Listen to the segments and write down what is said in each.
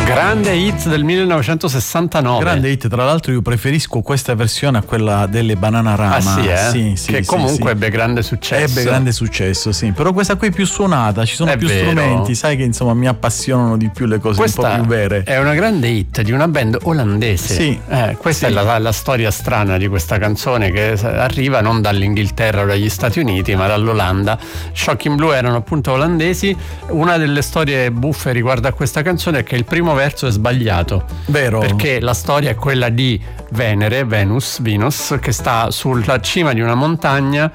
Grande hit del 1969. Grande hit, tra l'altro io preferisco questa versione a quella delle Bananarama. Ah sì, Sì, che comunque ebbe grande successo. Ebbe grande successo, sì. Però questa qui è più suonata, ci sono più vero. strumenti, sai che insomma mi appassionano di più le cose Questa un po' più vere. È una grande hit di una band olandese. Sì. Questa Sì. è la storia strana di questa canzone, che arriva non dall'Inghilterra o dagli Stati Uniti, ma dall'Olanda. Shocking Blue erano appunto olandesi. Una delle storie buffe riguardo a questa canzone è che il primo verso è sbagliato. Vero. Perché la storia è quella di Venus, che sta sulla cima di una montagna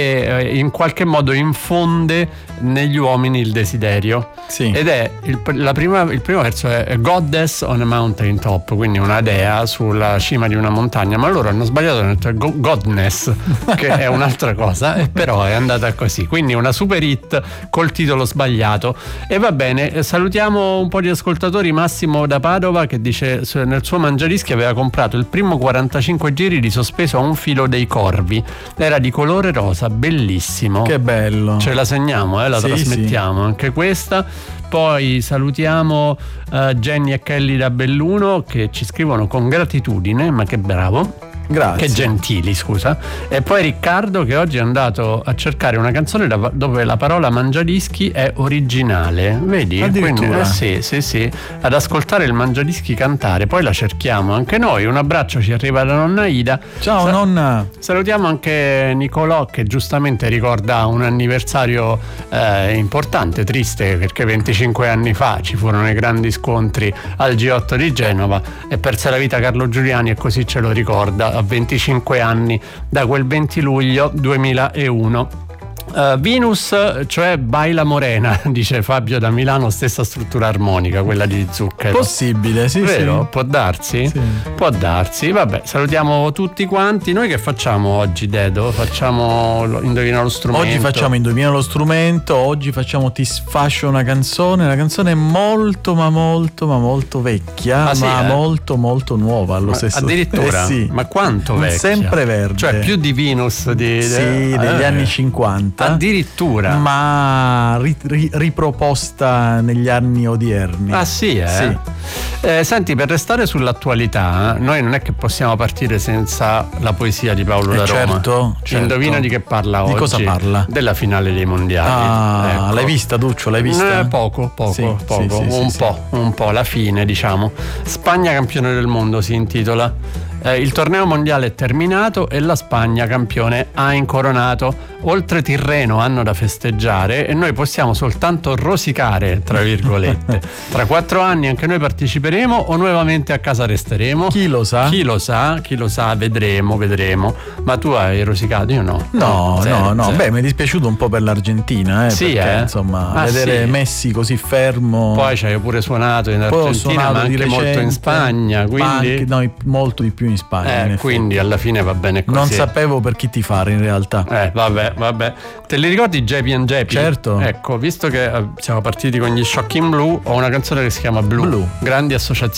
e in qualche modo infonde negli uomini il desiderio. Sì. Ed è il primo verso è Goddess on a mountain top, quindi una dea sulla cima di una montagna, ma loro hanno sbagliato, hanno detto Godness, che è un'altra cosa, e però è andata così, quindi una super hit col titolo sbagliato. E va bene, salutiamo un po' di ascoltatori. Massimo da Padova che dice nel suo mangiadischi aveva comprato il primo 45 giri di Sospeso a un filo dei corvi, era di colore rosa, bellissimo. Che bello. Ce la segniamo, la Sì, trasmettiamo anche questa. Poi salutiamo Jenny e Kelly da Belluno che ci scrivono con gratitudine, ma che bravo. Grazie. Che gentili, scusa. E poi Riccardo che oggi è andato a cercare una canzone dove la parola mangiadischi è originale, vedi? Addirittura. Quindi, sì, ad ascoltare il mangiadischi cantare, poi la cerchiamo anche noi. Un abbraccio ci arriva da nonna Ida. Ciao nonna. Salutiamo anche Nicolò che giustamente ricorda un anniversario importante, triste, perché 25 anni fa ci furono i grandi scontri al G8 di Genova e perse la vita Carlo Giuliani, e così ce lo ricorda a 25 anni da quel 20 luglio 2001. Venus, cioè Baila Morena, dice Fabio da Milano, stessa struttura armonica, quella di Zucchero. Possibile, sì. Vero? Sì. Può darsi? Sì. Può darsi. Vabbè, salutiamo tutti quanti. Noi che facciamo oggi, Dedo? Facciamo Indovina lo strumento. Oggi facciamo Indovina lo strumento, oggi facciamo Ti sfascio una canzone. La canzone è molto vecchia, sì, molto nuova allo stesso tempo. Addirittura? Sì. Ma quanto Un vecchia? sempreverde. Cioè più di Venus degli anni 50. Addirittura. Ma riproposta negli anni odierni. Ah sì, Sì. Senti, per restare sull'attualità, noi non è che possiamo partire senza la poesia di Paolo da Roma. Certo. Indovina di che parla oggi? Di cosa parla? Della finale dei mondiali. Ecco. L'hai vista, Duccio? L'hai vista? Poco. Sì, Un po', la fine, diciamo. Spagna campione del mondo si intitola. Il torneo mondiale è terminato e la Spagna campione ha incoronato. Oltre Tirreno hanno da festeggiare e noi possiamo soltanto rosicare, tra virgolette. Tra 4 anni anche noi parteciperemo o nuovamente a casa resteremo? Chi lo sa? Chi lo sa, vedremo. Ma tu hai rosicato? Io no. No. Zero. Beh, mi è dispiaciuto un po' per l'Argentina, Sì, perché insomma, vedere sì. Messi così fermo. Poi ci hai pure suonato in Argentina, ma anche molto in Spagna, quindi molto di più in Spagna. quindi alla fine va bene così. Non sapevo per chi tifare in realtà. Vabbè. Te li ricordi Jeppy and Jeppy? Certo. Ecco, visto che siamo partiti con gli Shocking Blue, ho una canzone che si chiama Blue. Grandi associazioni.